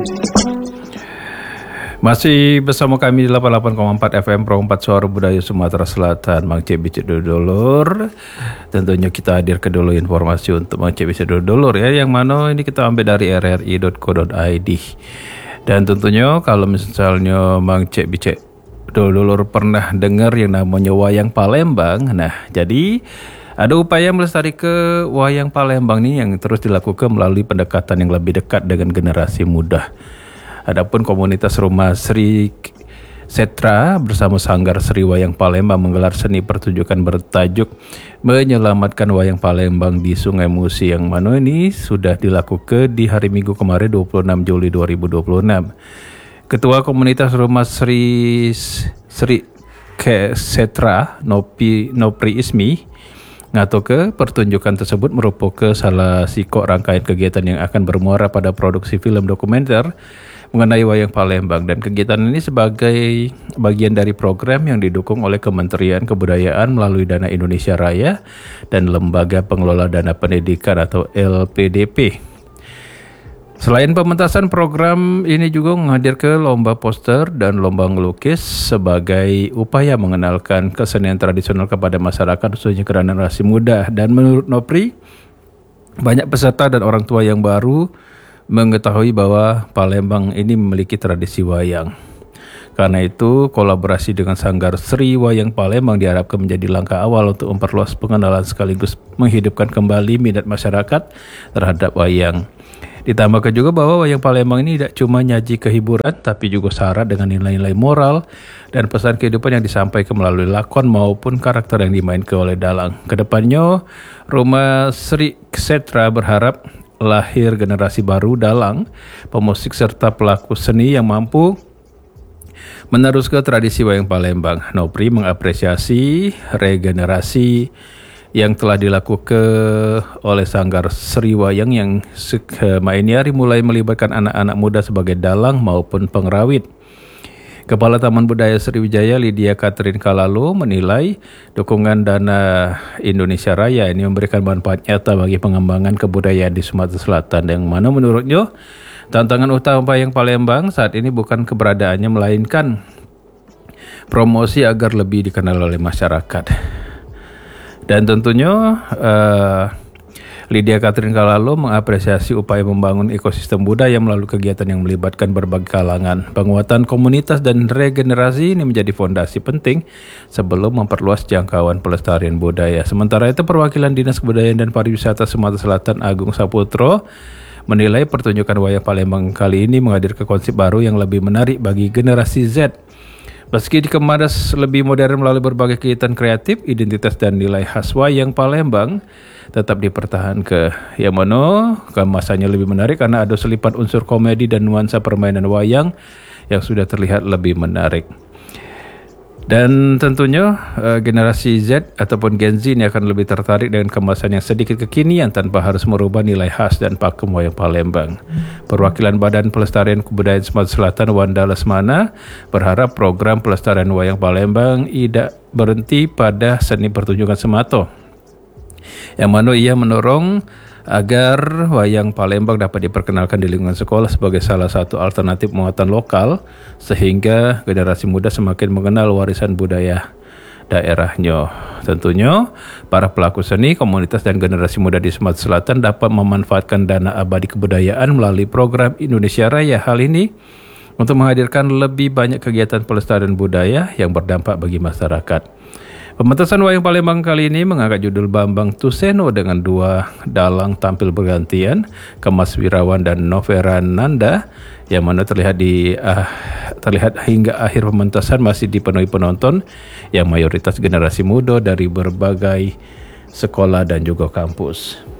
Masih bersama kami di 88,4 FM Pro 4 Suara Budaya Sumatera Selatan, Mang Cek Bicik Dulur. Tentunya kita hadir ke dulu informasi untuk Mang Cek Bicik Dulur ya, yang mana ini kita ambil dari rri.co.id. Dan tentunya kalau misalnya Mang Cek Bicik Dulur pernah dengar yang namanya Wayang Palembang. Nah, jadi ada upaya melestarikan Wayang Palembang ini yang terus dilakukan melalui pendekatan yang lebih dekat dengan generasi muda. Adapun komunitas Rumah Sri Setra bersama Sanggar Sri Wayang Palembang menggelar seni pertunjukan bertajuk Menyelamatkan Wayang Palembang di Sungai Musi, yang mana ini sudah dilakukan di hari Minggu kemarin 26 Juli 2026. Ketua komunitas Rumah Sri Setra Nopri Ismi ngato ke pertunjukan tersebut merupakan salah sikok rangkaian kegiatan yang akan bermuara pada produksi film dokumenter mengenai Wayang Palembang, dan kegiatan ini sebagai bagian dari program yang didukung oleh Kementerian Kebudayaan melalui Dana Indonesia Raya dan Lembaga Pengelola Dana Pendidikan atau LPDP. Selain pementasan, program ini juga menghadirkan lomba poster dan lomba ngelukis sebagai upaya mengenalkan kesenian tradisional kepada masyarakat, khususnya ke generasi muda. Dan menurut Nopri, banyak peserta dan orang tua yang baru mengetahui bahwa Palembang ini memiliki tradisi wayang. Karena itu, kolaborasi dengan Sanggar Sri Wayang Palembang diharapkan menjadi langkah awal untuk memperluas pengenalan sekaligus menghidupkan kembali minat masyarakat terhadap wayang. Ditambahkan juga bahwa Wayang Palembang ini tidak cuma nyaji kehiburan, tapi juga syarat dengan nilai-nilai moral dan pesan kehidupan yang disampaikan melalui lakon maupun karakter yang dimainkan oleh dalang. Kedepannya, Rumah Sri Setra berharap lahir generasi baru dalang, pemusik serta pelaku seni yang mampu meneruskan tradisi Wayang Palembang. Nopri mengapresiasi regenerasi yang telah dilakukan oleh Sanggar Sri Wayang yang selama ini mulai melibatkan anak-anak muda sebagai dalang maupun pengrawit. Kepala Taman Budaya Sriwijaya Lydia Catherine Kalalo menilai dukungan Dana Indonesia Raya ini memberikan manfaat nyata bagi pengembangan kebudayaan di Sumatera Selatan, yang mana menurutnya tantangan utama Wayang Palembang saat ini bukan keberadaannya melainkan promosi agar lebih dikenal oleh masyarakat. Dan tentunya Lydia Catherine Kalalo mengapresiasi upaya membangun ekosistem budaya melalui kegiatan yang melibatkan berbagai kalangan. Penguatan komunitas dan regenerasi ini menjadi fondasi penting sebelum memperluas jangkauan pelestarian budaya. Sementara itu, perwakilan Dinas Kebudayaan dan Pariwisata Sumatera Selatan Agung Saputro menilai pertunjukan Wayang Palembang kali ini menghadirkan konsep baru yang lebih menarik bagi generasi Z. Meski dikemas lebih modern melalui berbagai kegiatan kreatif, identitas dan nilai khas Wayang Palembang tetap dipertahankan. Yang mana kemasannya lebih menarik karena ada selipan unsur komedi dan nuansa permainan wayang yang sudah terlihat lebih menarik. Dan tentunya generasi Z ataupun Gen Z ini akan lebih tertarik dengan kemasan yang sedikit kekinian tanpa harus merubah nilai khas dan pakem Wayang Palembang. Perwakilan Badan Pelestarian Kebudayaan Sumatera Selatan Wanda Lesmana berharap program pelestarian Wayang Palembang tidak berhenti pada seni pertunjukan semata, yang mana ia mendorong agar Wayang Palembang dapat diperkenalkan di lingkungan sekolah sebagai salah satu alternatif muatan lokal, sehingga generasi muda semakin mengenal warisan budaya daerahnya. Tentunya para pelaku seni, komunitas dan generasi muda di Sumatera Selatan dapat memanfaatkan dana abadi kebudayaan melalui program Indonesia Raya. Hal ini untuk menghadirkan lebih banyak kegiatan pelestarian budaya yang berdampak bagi masyarakat. Pementasan Wayang Palembang kali ini mengangkat judul Bambang Tuseno dengan dua dalang tampil bergantian, Kemas Wirawan dan Novera Nanda, yang mana terlihat hingga akhir pementasan masih dipenuhi penonton yang mayoritas generasi muda dari berbagai sekolah dan juga kampus.